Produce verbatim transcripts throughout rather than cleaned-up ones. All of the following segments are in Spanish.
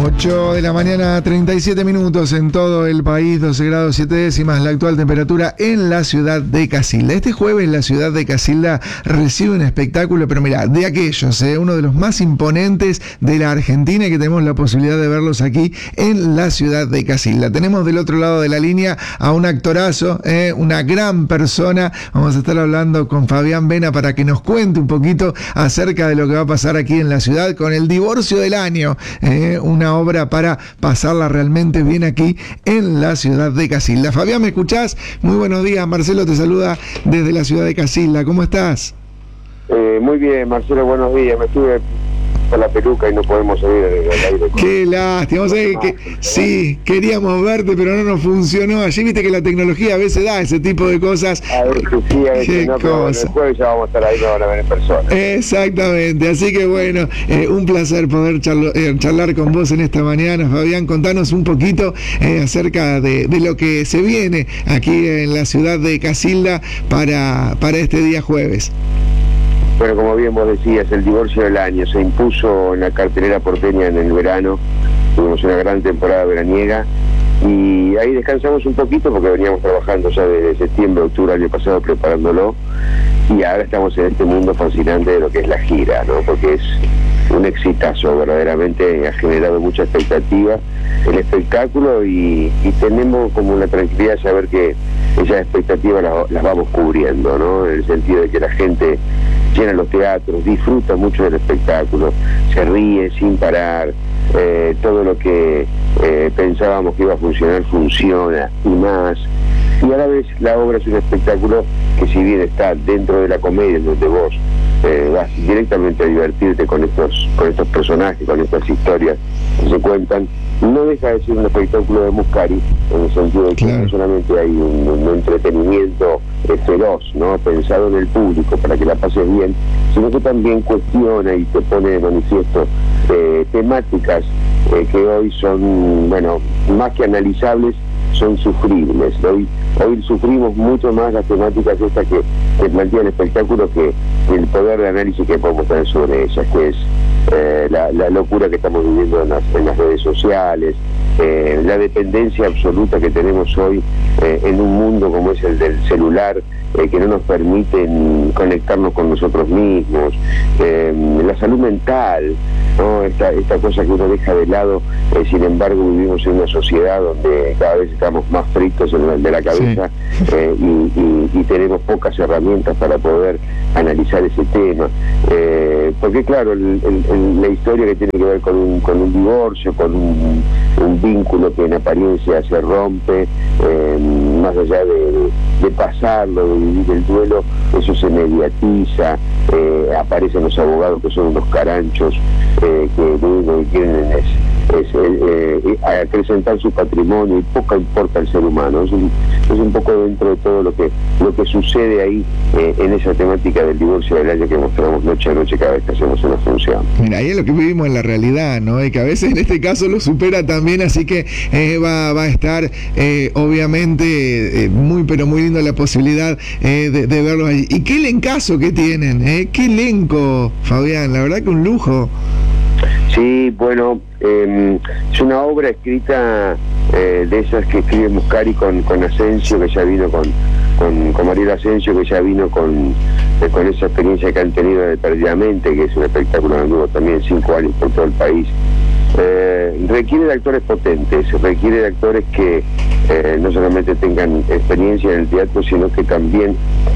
ocho de la mañana, treinta y siete minutos en todo el país, doce grados siete décimas la actual temperatura en la ciudad de Casilda. Este jueves la ciudad de Casilda recibe un espectáculo, pero mirá, de aquellos, eh, uno de los más imponentes de la Argentina, y que tenemos la posibilidad de verlos aquí en la ciudad de Casilda. Tenemos del otro lado de la línea a un actorazo, eh, una gran persona. Vamos a estar hablando con Fabián Vena para que nos cuente un poquito acerca de lo que va a pasar aquí en la ciudad con el divorcio del año, eh, una obra para pasarla realmente bien aquí en la ciudad de Casilda. Fabián, ¿me escuchás? Muy buenos días, Marcelo te saluda desde la ciudad de Casilda. ¿Cómo estás? Eh, muy bien, Marcelo, buenos días. Me estuve con la peluca y no podemos salir del aire. Qué lástima, vos sabés que, que sí, queríamos verte, pero no nos funcionó. Allí viste que la tecnología a veces da ese tipo de cosas. A ver si sí, a ver si no, pero bueno, el jueves ya vamos a estar ahí, nos van a ver en persona. Exactamente, así que bueno, eh, un placer poder charlo, eh, charlar con vos en esta mañana, Fabián. Contanos un poquito eh, acerca de, de lo que se viene aquí en la ciudad de Casilda para, para este día jueves. Bueno, como bien vos decías, el divorcio del año se impuso en la cartelera porteña en el verano. Tuvimos una gran temporada veraniega y ahí descansamos un poquito porque veníamos trabajando ya desde septiembre, octubre del año pasado preparándolo, y ahora estamos en este mundo fascinante de lo que es la gira, ¿no? Porque es un exitazo, verdaderamente ha generado mucha expectativa el espectáculo y, y tenemos como la tranquilidad de saber que esas expectativas las, las vamos cubriendo, ¿no? En el sentido de que la gente llena los teatros, disfruta mucho del espectáculo, se ríe sin parar, eh, todo lo que eh, pensábamos que iba a funcionar funciona y más. Y a la vez la obra es un espectáculo que, si bien está dentro de la comedia, donde vos eh, vas directamente a divertirte con estos, con estos personajes, con estas historias que se cuentan, no deja de ser un espectáculo de Muscari, en el sentido de que claro, no solamente hay un, un entretenimiento eh, feroz, ¿no?, pensado en el público para que la pases bien, sino que también cuestiona y te pone de manifiesto eh, temáticas eh, que hoy son, bueno, más que analizables, son sufribles. Hoy, hoy sufrimos mucho más las temáticas estas que, que plantea el espectáculo que el poder de análisis que podemos tener sobre ellas, que es eh, la, la locura que estamos viviendo en las, en las redes sociales, eh, la dependencia absoluta que tenemos hoy eh, en un mundo como es el del celular, eh, que no nos permiten conectarnos con nosotros mismos, eh, la salud mental, ¿no? Esta, esta cosa que uno deja de lado, eh, sin embargo vivimos en una sociedad donde cada vez estamos más fritos en la, de la cabeza, sí. eh, y, y, y tenemos pocas herramientas para poder analizar ese tema, eh, porque claro, el, el, el, la historia que tiene que ver con un, con un divorcio, con un, un vínculo que en apariencia se rompe, eh, más allá de, de pasarlo, de vivir el duelo, eso se mediatiza, eh, aparecen los abogados que son unos caranchos, eh, que lo único que quieren es, es eh, eh, acrecentar su patrimonio y poco importa el ser humano. Es un, es un poco dentro de todo lo que lo que sucede ahí, eh, en esa temática del divorcio del año que mostramos noche a noche cada vez que hacemos una función. Mira, ahí es lo que vivimos en la realidad, ¿no? Y que a veces en este caso lo supera también, así que eh, va, va a estar eh, obviamente eh, muy pero muy lindo la posibilidad eh, de, de verlo ahí. ¿Y qué elencazo que tienen? ¿eh? ¿Qué elenco, Fabián? La verdad que un lujo. Sí, bueno, eh, es una obra escrita eh, de esas que escribe Muscari con, con Asensio, que ya vino con, con, con Mariela Asensio, que ya vino con, eh, con esa experiencia que han tenido de Perdidamente, que es un espectáculo que anduvo también cinco años por todo el país. Eh, requiere de actores potentes, requiere de actores que eh, no solamente tengan experiencia en el teatro, sino que también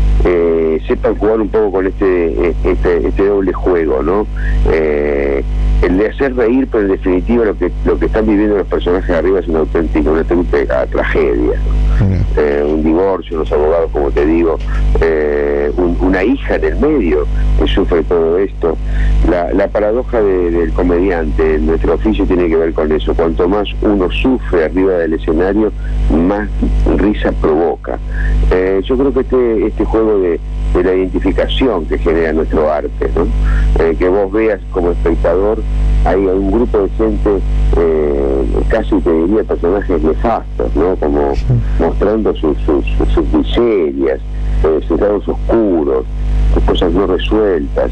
eh, sepan jugar un poco con este este, este doble juego, ¿no? Eh, el de hacer reír, pero en definitiva lo que lo que están viviendo los personajes de arriba es una auténtica, una auténtica tragedia, ¿no? eh, un divorcio, los abogados, como te digo, eh, un, una hija en el medio que sufre todo esto. La, la paradoja de, del comediante en nuestro oficio tiene que ver con eso. Cuanto más uno sufre arriba del escenario, más risa provoca. Eh, yo creo que este, este juego de, de la identificación que genera nuestro arte, ¿no? Eh, que vos veas como espectador, hay un grupo de gente, eh, casi te diría personajes nefastos, ¿no? Como mostrando sus, sus, sus miserias, eh, sus lados oscuros, sus cosas no resueltas.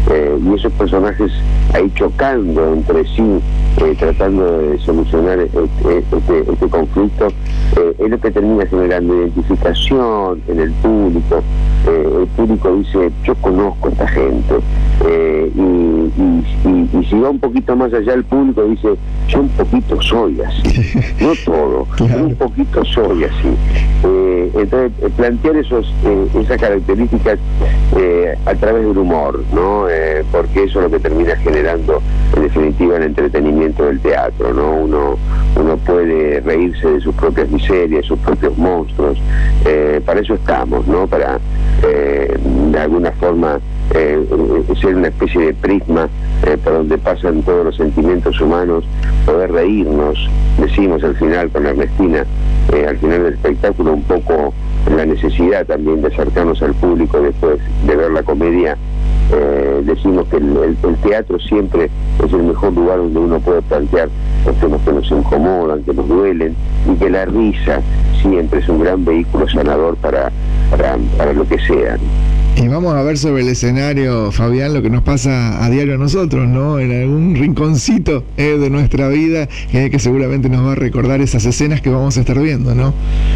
Eh, y esos personajes ahí chocando entre sí, eh, tratando de solucionar este, este, este conflicto, eh, es lo que termina generando identificación en el público. Eh, el público dice, yo conozco a esta gente, eh, y, y, y, y si va un poquito más allá, el público dice, yo un poquito soy así, no todo, claro. Un poquito soy así. Eh, entonces, eh, plantear esos, eh, esas características eh, a través del humor, ¿no? Eh, porque eso es lo que termina generando, en definitiva, el entretenimiento del teatro, ¿no? Uno, uno puede reírse de sus propias miserias, sus propios monstruos. Eh, para eso estamos, ¿no? Para, eh, de alguna forma, eh, ser una especie de prisma eh, por donde pasan todos los sentimientos humanos, poder reírnos, decimos al final con Ernestina, eh, al final del espectáculo, un poco la necesidad también de acercarnos al público después de ver la comedia. Eh, decimos que el, el, el teatro siempre es el mejor lugar donde uno puede plantear los temas que nos incomodan, que nos duelen, y que la risa siempre es un gran vehículo sanador para, para, para lo que sea. Y vamos a ver sobre el escenario, Fabián, lo que nos pasa a diario a nosotros, ¿no? En algún rinconcito eh, de nuestra vida, eh, que seguramente nos va a recordar esas escenas que vamos a estar viendo, ¿no?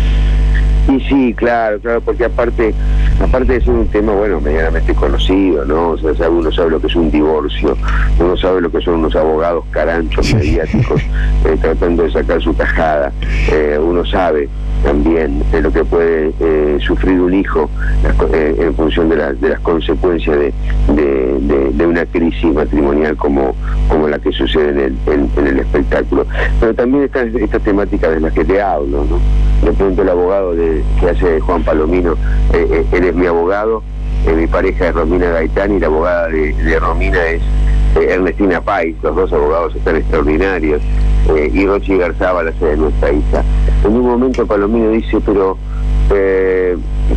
Y sí, claro, claro, porque aparte aparte de ser un tema, bueno, medianamente conocido, ¿no? O sea, sabe, uno sabe lo que es un divorcio, uno sabe lo que son unos abogados caranchos, sí, mediáticos, eh, tratando de sacar su tajada, eh, uno sabe también de lo que puede eh, sufrir un hijo eh, en función de, la, de las consecuencias de, de, de, de una crisis matrimonial como, como la que sucede en el, en, en el espectáculo. Pero también están estas temáticas de las que te hablo, ¿no? De pronto el abogado de, que hace Juan Palomino, eh, eh, él es mi abogado, eh, mi pareja es Romina Gaitán y la abogada de, de Romina es eh, Ernestina Pais. Los dos abogados están extraordinarios, eh, y Rochi Garzaba, la de nuestra hija. En un momento Palomino dice, pero eh,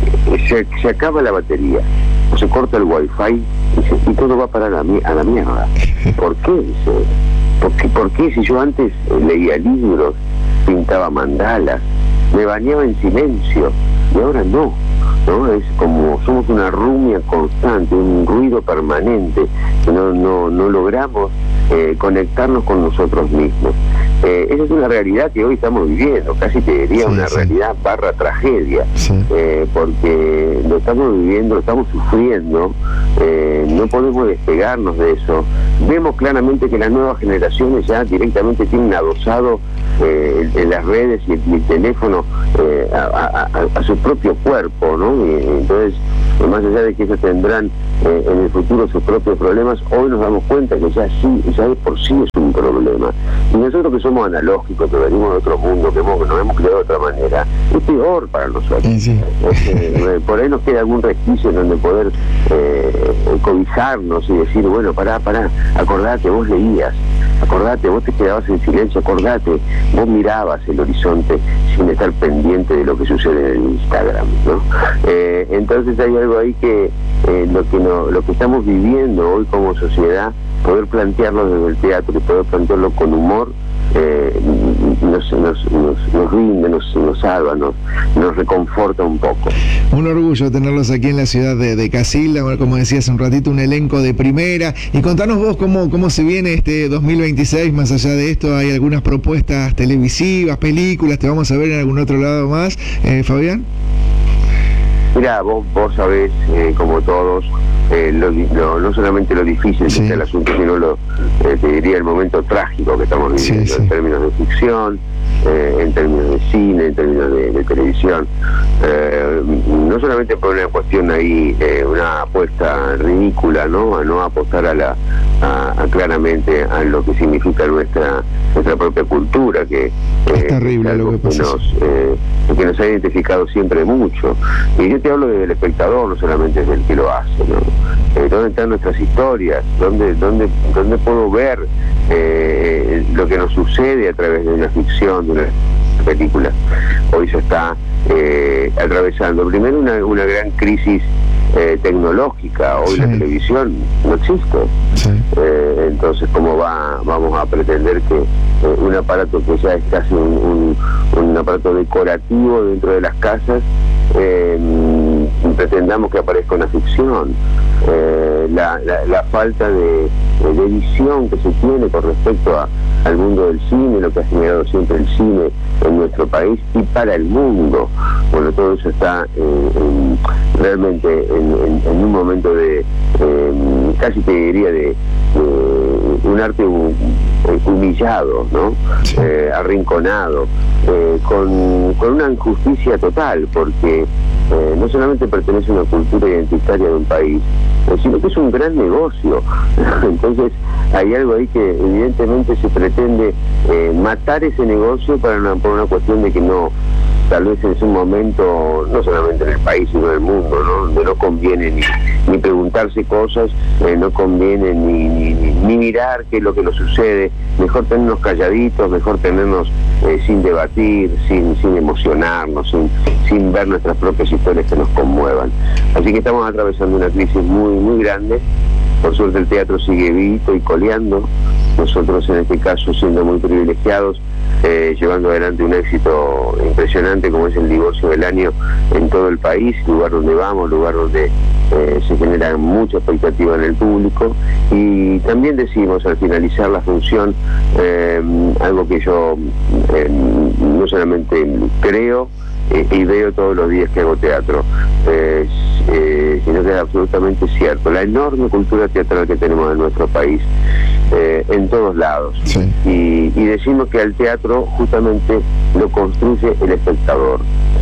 se, se acaba la batería, o se corta el wifi, y, y todo va a parar a, mi, a la mierda. ¿Por qué? Dice, ¿por qué, ¿por qué si yo antes leía libros, pintaba mandalas, me bañaba en silencio, y ahora no, ¿no? Es como somos una rumia constante, un ruido permanente, que no, no, no logramos eh, conectarnos con nosotros mismos. Eh, esa es una realidad que hoy estamos viviendo, casi te diría sí, una sí. realidad barra tragedia, sí. eh, porque lo estamos viviendo, lo estamos sufriendo, eh, no podemos despegarnos de eso. Vemos claramente que las nuevas generaciones ya directamente tienen adosado eh, en las redes y el, y el teléfono eh, a, a, a su propio cuerpo, ¿no? Y, entonces, más allá de que ellos tendrán eh, en el futuro sus propios problemas, hoy nos damos cuenta que ya sí, ya de por sí es un problema. Y nosotros que somos analógicos, que venimos de otro mundo, que, hemos, que nos hemos creado de otra manera, es peor para nosotros. Sí, sí. Eh, por ahí nos queda algún resquicio en donde poder eh, cobijarnos y decir, bueno, pará, pará, acordate, vos leías, acordate, vos te quedabas en silencio, acordate, vos mirabas el horizonte sin estar pendiente de lo que sucede en el Instagram, ¿no? Eh, entonces hay algo ahí que eh, lo que no, lo que estamos viviendo hoy como sociedad, poder plantearlo desde el teatro y poder plantearlo con humor, eh, nos, nos, nos, nos rinde, nos, nos salva, nos, nos reconforta un poco. Un orgullo tenerlos aquí en la ciudad de, de Casilda, como decía hace un ratito, un elenco de primera. Y contanos vos cómo, cómo se viene este dos mil veintiséis, más allá de esto, ¿hay algunas propuestas televisivas, películas? ¿Te vamos a ver en algún otro lado más, eh, Fabián? Mirá, vos, vos sabés, eh, como todos, eh, lo, lo, no solamente lo difícil sí. que está el asunto, sino lo, eh, te diría el momento trágico que estamos viviendo, sí, sí. en términos de ficción, eh, en términos de cine, en términos de, de televisión. Eh, no solamente por una cuestión ahí, eh, una apuesta ridícula, ¿no? A no apostar a la a, a claramente a lo que significa nuestra nuestra propia cultura, que es eh, terrible es lo que pasa. Que nos, eh, que nos ha identificado siempre mucho. Y yo te hablo desde el espectador, no solamente desde el que lo hace, ¿no? Eh, ¿Dónde están nuestras historias? ¿Dónde, dónde, dónde puedo ver eh, lo que nos sucede a través de una ficción, de una película? Hoy se está eh, atravesando primero una, una gran crisis eh, tecnológica. Hoy sí. la televisión no existe. Sí. Eh, entonces, ¿cómo va vamos a pretender que eh, un aparato que ya es casi un, un, un aparato decorativo dentro de las casas, eh, pretendamos que aparezca una ficción, eh, la, la, la falta de, de visión que se tiene con respecto a, al mundo del cine, lo que ha generado siempre el cine en nuestro país y para el mundo. Bueno, todo eso está eh, en, realmente en, en, en un momento de, eh, casi te diría, de, de un arte humillado, ¿no? Sí. Eh, arrinconado, eh, con, con una injusticia total, porque eh, no solamente pertenece a una cultura identitaria de un país, eh, sino que es un gran negocio. Entonces hay algo ahí que evidentemente se pretende eh, matar ese negocio para una, por una cuestión de que no, tal vez en un momento, no solamente en el país, sino en el mundo, ¿no? Donde no conviene ni, ni preguntarse cosas, eh, no conviene ni, ni, ni mirar qué es lo que nos sucede, mejor tenernos calladitos, mejor tenernos eh, sin debatir, sin, sin emocionarnos, sin, sin ver nuestras propias historias que nos conmuevan. Así que estamos atravesando una crisis muy, muy grande. Por suerte el teatro sigue vivito y coleando, nosotros en este caso siendo muy privilegiados, eh, llevando adelante un éxito impresionante como es el Divorcio del Año en todo el país, lugar donde vamos, lugar donde eh, se genera mucha expectativa en el público. Y también decimos al finalizar la función eh, algo que yo eh, no solamente creo eh, y veo todos los días que hago teatro, eh, eh, sino que es absolutamente cierto, la enorme cultura teatral que tenemos en nuestro país, eh, en todos lados. Sí. Y, y decimos que al teatro justamente lo construye el espectador.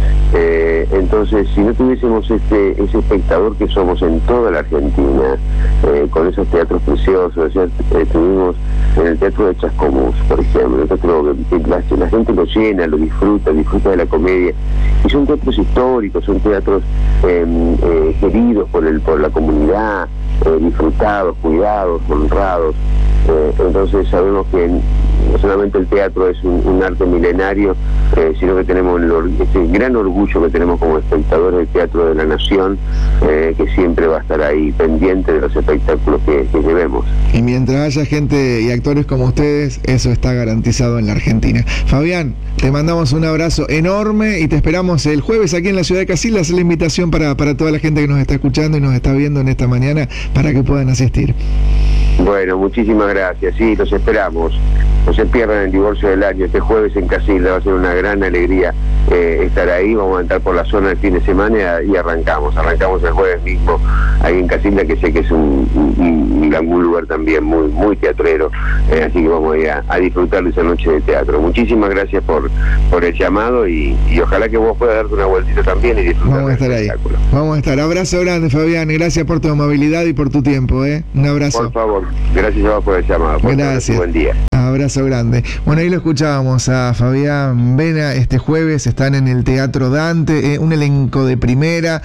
Eh, entonces, si no tuviésemos este ese espectador que somos en toda la Argentina, eh, con esos teatros preciosos, ayer eh, estuvimos en el Teatro de Chascomús, por ejemplo, el teatro que la, la gente lo llena, lo disfruta, disfruta de la comedia, y son teatros históricos, son teatros eh, eh, queridos por el por la comunidad, eh, disfrutados, cuidados, honrados. Eh, entonces sabemos que no solamente el teatro es un, un arte milenario, eh, sino que tenemos el, ese gran orgullo que tenemos como espectadores del Teatro de la Nación, eh, que siempre va a estar ahí pendiente de los espectáculos que, que llevemos. Y mientras haya gente y actores como ustedes, eso está garantizado en la Argentina. Fabián, te mandamos un abrazo enorme y te esperamos el jueves aquí en la ciudad de Casilda. Es la invitación para, para toda la gente que nos está escuchando y nos está viendo en esta mañana para que puedan asistir. Bueno, muchísimas gracias. Sí, los esperamos. No se pierdan el Divorcio del Año este jueves en Casilda. Va a ser una gran alegría eh, estar ahí. Vamos a entrar por la zona el fin de semana y arrancamos. Arrancamos el jueves mismo ahí en Casilda, que sé que es un, un, un lugar también muy muy teatrero. Eh, así que vamos a ir a, a disfrutar de esa noche de teatro. Muchísimas gracias por, por el llamado y, y ojalá que vos puedas darte una vueltita también y disfrutar. Vamos a estar ahí. Vamos a estar. Abrazo grande, Fabián. Gracias por tu amabilidad y por tu tiempo. ¿eh? Un abrazo. Por favor. Gracias a vos por el llamado. Por gracias. Buen día. Abrazo grande. Bueno, ahí lo escuchábamos a Fabián Vena. Este jueves están en el Teatro Dante, eh, un elenco de primera.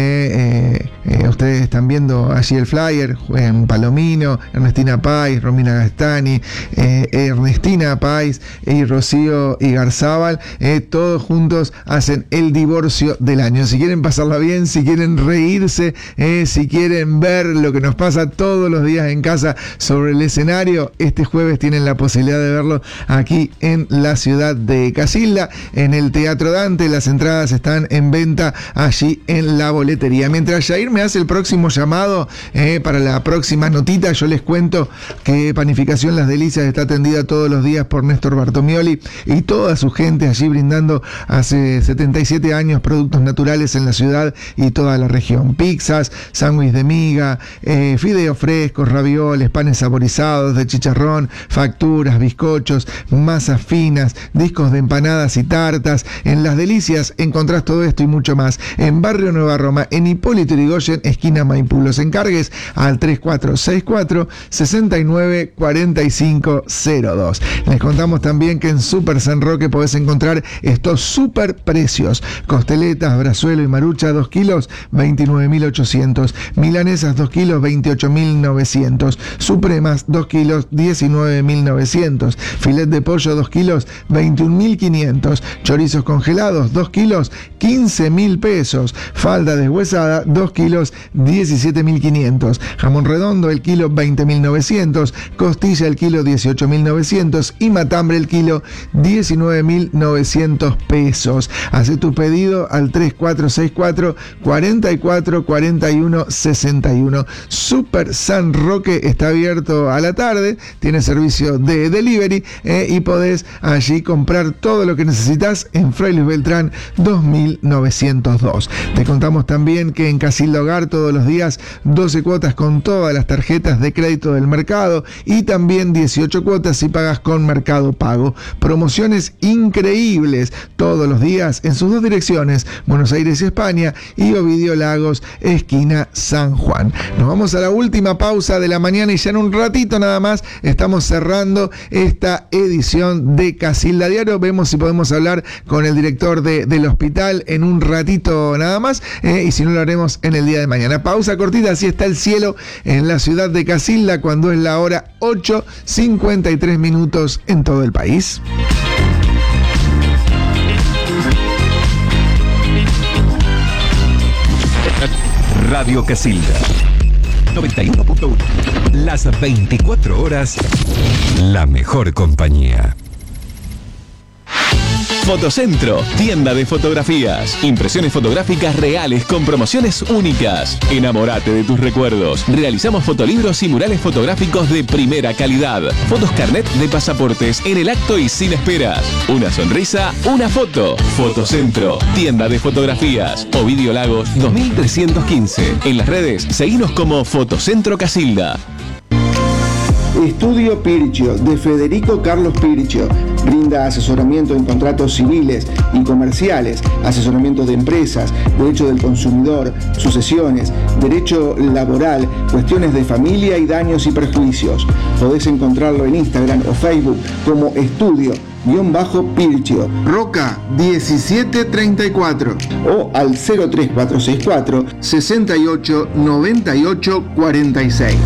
Eh, eh, eh, ustedes están viendo allí el flyer. En Palomino, Ernestina Pais, Romina Gastani, eh, Ernestina Pais y Rocío Igarzábal. Eh, todos juntos hacen el Divorcio del Año. Si quieren pasarla bien, si quieren reírse, eh, si quieren ver lo que nos pasa todos los días en casa sobre el escenario, este jueves tienen la posibilidad de verlo aquí en la ciudad de Casilda, en el Teatro Dante. Las entradas están en venta allí en la boletería. Mientras Jair me hace el próximo llamado eh, para la próxima notita, yo les cuento que Panificación Las Delicias está atendida todos los días por Néstor Bartomioli y toda su gente allí brindando hace setenta y siete años productos naturales en la ciudad y toda la región. Pizzas, sándwich de miga, eh, fideos frescos, ravioles, panes saborizados de chicharrón, facturas, bizcochos, masas finas, discos de empanadas y tartas. En Las Delicias encontrás todo esto y mucho más. En Barrio Nueva Roma, en Hipólito Yrigoyen, esquina Maipú. Los encargues al tres cuatro seis cuatro, seis nueve cuatro cinco cero dos. Les contamos también que en Super San Roque podés encontrar estos super precios. Costeletas, brazuelo y marucha, dos kilos, veintinueve mil ochocientos. Milanesas, dos kilos, veintiocho mil novecientos. Supremas, dos kilos, diecinueve mil novecientos. quinientos. Filet de pollo dos kilos, veintiún mil quinientos. Chorizos congelados dos kilos, quince mil pesos. Falda deshuesada dos kilos, diecisiete mil quinientos. Jamón redondo el kilo, veinte mil novecientos. Costilla el kilo, dieciocho mil novecientos. Y matambre el kilo, diecinueve mil novecientos pesos. Haz tu pedido al tres cuatro seis cuatro, cuatro cuatro cuatro uno seis uno. Super San Roque está abierto a la tarde, tiene servicio de delivery eh, y podés allí comprar todo lo que necesitas en Fray Luis Beltrán dos mil novecientos dos. Te contamos también que en Casilda Hogar todos los días doce cuotas con todas las tarjetas de crédito del mercado y también dieciocho cuotas si pagas con Mercado Pago. Promociones increíbles todos los días en sus dos direcciones, Buenos Aires y España, y Ovidio Lagos, esquina San Juan. Nos vamos a la última pausa de la mañana y ya en un ratito nada más estamos cerrando esta edición de Casilda Diario. Vemos si podemos hablar con el director de, del hospital en un ratito nada más, eh, y si no lo haremos en el día de mañana. Pausa cortita, así está el cielo en la ciudad de Casilda cuando es la hora ocho cincuenta y tres minutos en todo el país. Radio Casilda noventa y uno punto uno. Las veinticuatro horas, la mejor compañía. Fotocentro, tienda de fotografías, impresiones fotográficas reales con promociones únicas. Enamórate de tus recuerdos. Realizamos fotolibros y murales fotográficos de primera calidad. Fotos carnet de pasaportes en el acto y sin esperas. Una sonrisa, una foto. Fotocentro, tienda de fotografías. Ovidio Lagos dos mil trescientos quince. En las redes, seguinos como Fotocentro Casilda. Estudio Pirchio, de Federico Carlos Pirchio. Brinda asesoramiento en contratos civiles y comerciales, asesoramiento de empresas, derecho del consumidor, sucesiones, derecho laboral, cuestiones de familia y daños y perjuicios. Podés encontrarlo en Instagram o Facebook como Estudio guión bajo Pirchio. Roca diecisiete treinta y cuatro O al cero tres cuatro seis cuatro, sesenta y ocho noventa y ocho cuarenta y seis.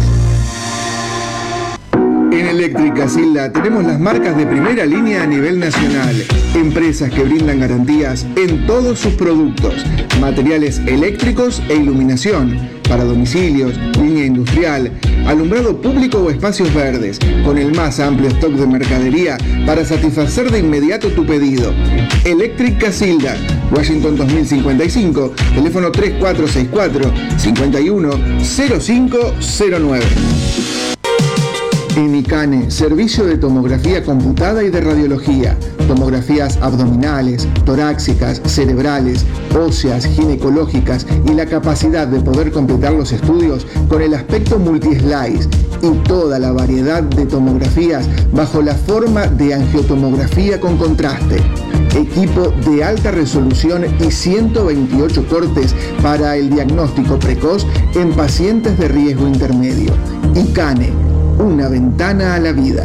En Electric Casilda tenemos las marcas de primera línea a nivel nacional. Empresas que brindan garantías en todos sus productos. Materiales eléctricos e iluminación. Para domicilios, línea industrial, alumbrado público o espacios verdes. Con el más amplio stock de mercadería para satisfacer de inmediato tu pedido. Electric Casilda, Washington dos mil cincuenta y cinco. Teléfono tres cuatro seis cuatro, cinco uno cero cinco cero nueve. En Icane, servicio de tomografía computada y de radiología, tomografías abdominales, torácicas, cerebrales, óseas, ginecológicas y la capacidad de poder completar los estudios con el aspecto multi-slice y toda la variedad de tomografías bajo la forma de angiotomografía con contraste. Equipo de alta resolución y ciento veintiocho cortes para el diagnóstico precoz en pacientes de riesgo intermedio. Icane, una ventana a la vida.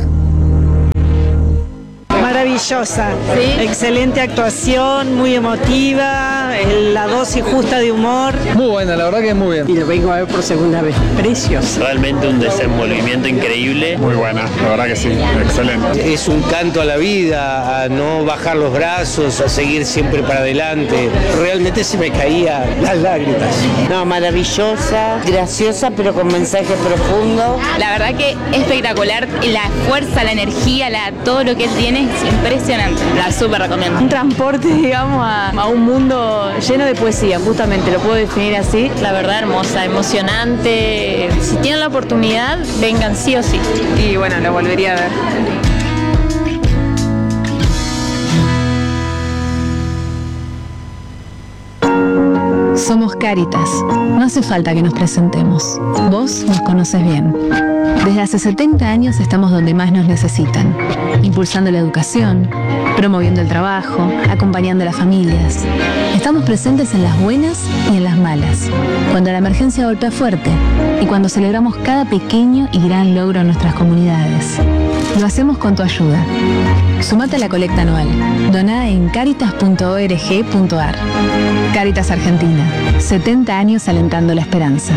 Maravillosa, ¿sí? Excelente actuación, muy emotiva, la dosis justa de humor. Muy buena, la verdad que es muy bien. Y lo vengo a ver por segunda vez. Precioso. Realmente un desenvolvimiento increíble. Muy buena, la verdad que sí, excelente. Es un canto a la vida, a no bajar los brazos, a seguir siempre para adelante. Realmente se me caían las lágrimas. No, maravillosa, graciosa, pero con mensaje profundo. La verdad que espectacular, la fuerza, la energía, la, todo lo que él tiene es impresionante. La súper recomiendo. Un transporte, digamos, a, a un mundo lleno de poesía, justamente, lo puedo definir así. La verdad hermosa, emocionante. Si tienen la oportunidad, vengan sí o sí. Y bueno, lo volvería a ver. Somos Cáritas. No hace falta que nos presentemos. Vos nos conoces bien. Desde hace setenta años estamos donde más nos necesitan, impulsando la educación, promoviendo el trabajo, acompañando a las familias. Estamos presentes en las buenas y en las malas, cuando la emergencia golpea fuerte y cuando celebramos cada pequeño y gran logro en nuestras comunidades. Lo hacemos con tu ayuda. Sumate a la colecta anual. Doná en caritas punto org punto ar. Cáritas Argentina. setenta años alentando la esperanza.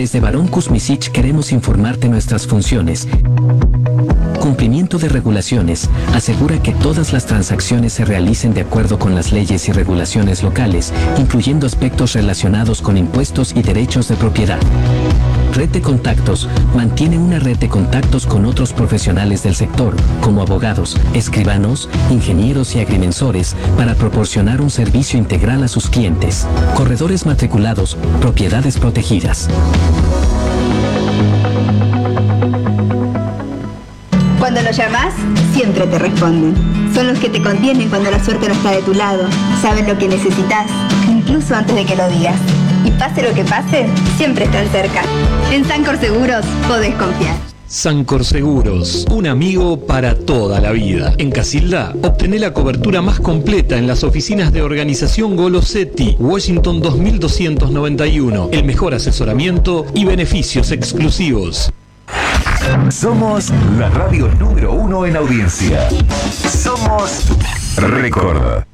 Desde Barón Kuzmisic queremos informarte nuestras funciones. Cumplimiento de regulaciones. Asegura que todas las transacciones se realicen de acuerdo con las leyes y regulaciones locales, incluyendo aspectos relacionados con impuestos y derechos de propiedad. Red de Contactos. Mantiene una red de contactos con otros profesionales del sector, como abogados, escribanos, ingenieros y agrimensores, para proporcionar un servicio integral a sus clientes. Corredores matriculados, propiedades protegidas. Cuando los llamas, siempre te responden. Son los que te contienen cuando la suerte no está de tu lado. Saben lo que necesitas, incluso antes de que lo digas. Y pase lo que pase, siempre están cerca. En Sancor Seguros podés confiar. Sancor Seguros, un amigo para toda la vida. En Casilda, obtené la cobertura más completa en las oficinas de Organización Golosetti, Washington dos mil doscientos noventa y uno. El mejor asesoramiento y beneficios exclusivos. Somos la radio número uno en audiencia. Somos Record.